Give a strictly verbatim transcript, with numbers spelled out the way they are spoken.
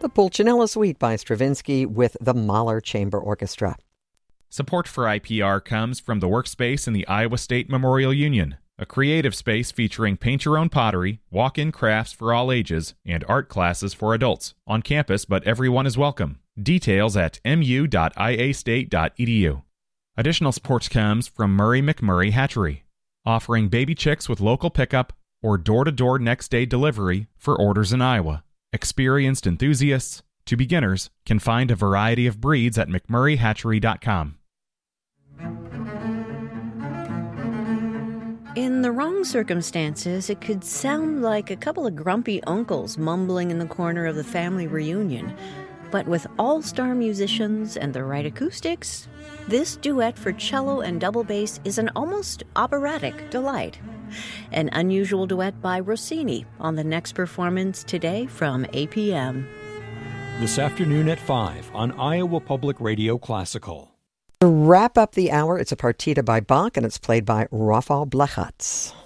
the Pulcinella Suite by Stravinsky with the Mahler Chamber Orchestra. Support for I P R comes from the Workspace in the Iowa State Memorial Union, a creative space featuring paint-your-own pottery, walk-in crafts for all ages, and art classes for adults. On campus, but everyone is welcome. Details at m u dot i a state dot e d u. Additional support comes from Murray McMurray Hatchery, offering baby chicks with local pickup or door-to-door next-day delivery for orders in Iowa. Experienced enthusiasts to beginners can find a variety of breeds at mcmurray hatchery dot com. In the wrong circumstances, it could sound like a couple of grumpy uncles mumbling in the corner of the family reunion. But with all-star musicians and the right acoustics, this duet for cello and double bass is an almost operatic delight. An unusual duet by Rossini on the next performance today from A P M. This afternoon at five on Iowa Public Radio Classical. To wrap up the hour, it's a partita by Bach, and it's played by Rafał Blachacz.